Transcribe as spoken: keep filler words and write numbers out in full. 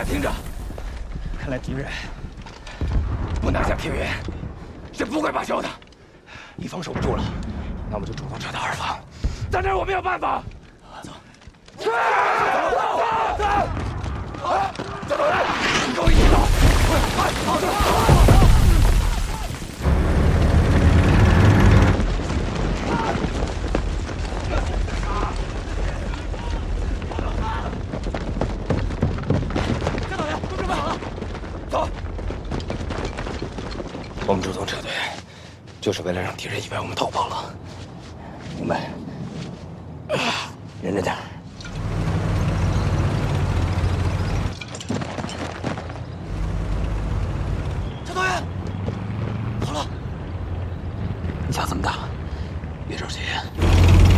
听着，看来敌人不拿下平原，是不会罢休的。一方守不住了，那我们就主动撤到二方。在这儿我没有办法。走，走，走，走，啊，走走人，跟我一起走。快，好走。 我们主动撤退，就是为了让敌人以为我们逃跑了。你们忍着点。